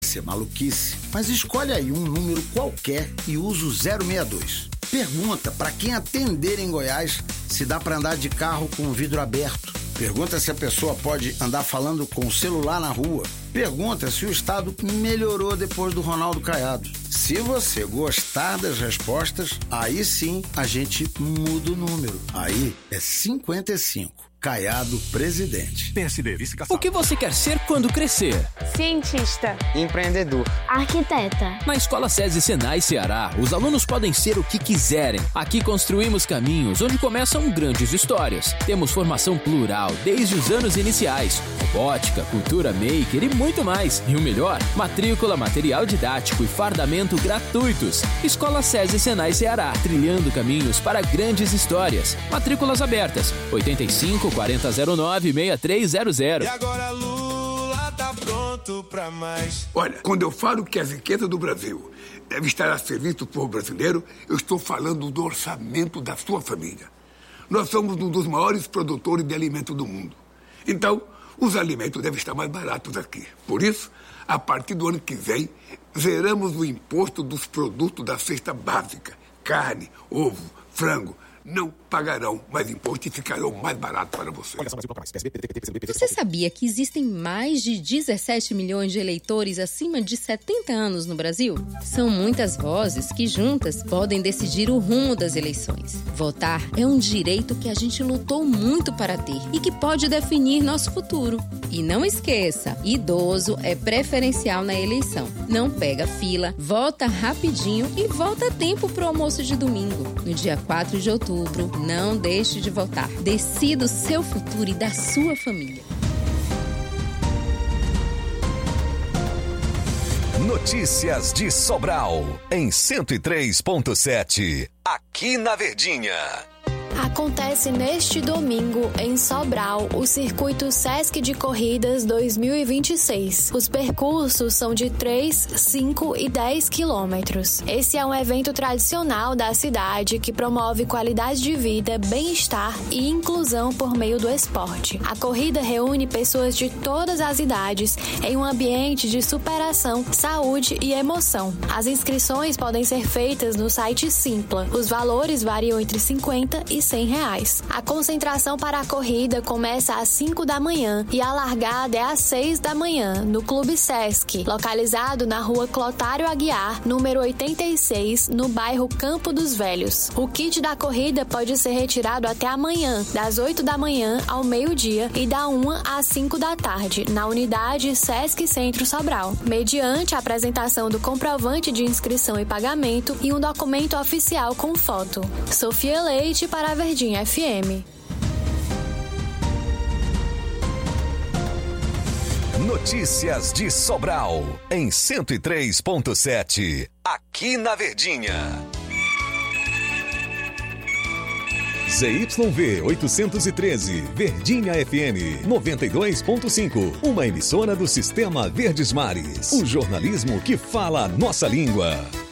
ser maluquice, mas escolhe aí um número qualquer e usa o 062. Pergunta para quem atender em Goiás se dá para andar de carro com o vidro aberto. Pergunta se a pessoa pode andar falando com o celular na rua. Pergunta se o estado melhorou depois do Ronaldo Caiado. Se você gostar das respostas, aí sim a gente muda o número. Aí é 55. Caiado presidente. PSD, O que você quer ser quando crescer? Cientista. Empreendedor. Arquiteta. Na Escola SESI Senai Ceará, os alunos podem ser o que quiserem. Aqui construímos caminhos onde começam grandes histórias. Temos formação plural desde os anos iniciais. Robótica, cultura maker e muito mais. E o melhor, matrícula, material didático e fardamento gratuitos. Escola SESI Senai Ceará, trilhando caminhos para grandes histórias. Matrículas abertas. 85 4009 6300. E agora Lula tá pronto pra mais. Olha, quando eu falo que a riqueza do Brasil deve estar a serviço do povo brasileiro, eu estou falando do orçamento da sua família. Nós somos um dos maiores produtores de alimentos do mundo. Então, os alimentos devem estar mais baratos aqui. Por isso, a partir do ano que vem, zeramos o imposto dos produtos da cesta básica. Carne, ovo, frango. Não pagarão mais imposto e ficarão mais barato para você. Você sabia que existem mais de 17 milhões de eleitores acima de 70 anos no Brasil? São muitas vozes que juntas podem decidir o rumo das eleições. Votar é um direito que a gente lutou muito para ter e que pode definir nosso futuro. E não esqueça, idoso é preferencial na eleição. Não pega fila, vota rapidinho e volta a tempo pro almoço de domingo. No dia 4 de outubro, não deixe de votar. Decida o seu futuro e da sua família. Notícias de Sobral, em 103.7, aqui na Verdinha. Acontece neste domingo, em Sobral, o Circuito Sesc de Corridas 2026. Os percursos são de 3, 5 e 10 quilômetros. Esse é um evento tradicional da cidade que promove qualidade de vida, bem-estar e inclusão por meio do esporte. A corrida reúne pessoas de todas as idades em um ambiente de superação, saúde e emoção. As inscrições podem ser feitas no site Simpla. Os valores variam entre 50 e R$100. A concentração para a corrida começa às 5 da manhã e a largada é às 6 da manhã, no Clube Sesc, localizado na rua Clotário Aguiar, número 86, no bairro Campo dos Velhos. O kit da corrida pode ser retirado até amanhã, das 8 da manhã ao meio-dia e da 1 às 5 da tarde, na unidade Sesc Centro Sobral, mediante a apresentação do comprovante de inscrição e pagamento e um documento oficial com foto. Sofia Leite para a Verdinha FM. Notícias de Sobral, em 103.7, aqui na Verdinha. ZYV 813, Verdinha FM 92.5, uma emissora do Sistema Verdes Mares. O jornalismo que fala a nossa língua.